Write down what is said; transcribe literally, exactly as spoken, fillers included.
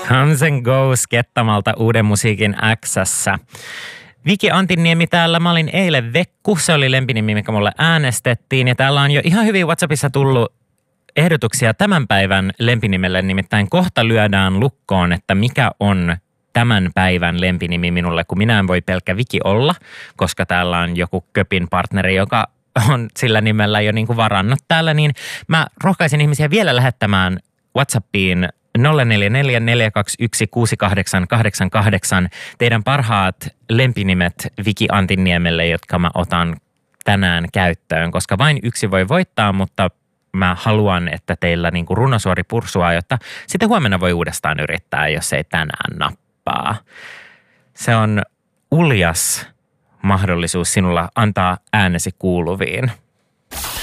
Comes and Goes Kettamalta Uuden musiikin X:ssä. Viki Antiniemi täällä. Mä olin eilen Vekku. Se oli lempinimi, mikä mulle äänestettiin. Ja täällä on jo ihan hyvin WhatsAppissa tullut ehdotuksia tämän päivän lempinimelle. Nimittäin kohta lyödään lukkoon, että mikä on tämän päivän lempinimi minulle, kun minä en voi pelkkä Viki olla, koska täällä on joku köpin partneri, joka on sillä nimellä jo niin kuin varannut täällä. Niin mä rohkaisen ihmisiä vielä lähettämään WhatsAppiin nolla neljä neljä neljä kaksi yksi kuusi kahdeksan kahdeksan kahdeksan teidän parhaat lempinimet Viki Antiniemelle, jotka mä otan tänään käyttöön, koska vain yksi voi voittaa, mutta mä haluan, että teillä niin kuin runosuori pursua, jotta sitten huomenna voi uudestaan yrittää, jos ei tänään nappaa. Se on uljas mahdollisuus sinulla antaa äänesi kuuluviin.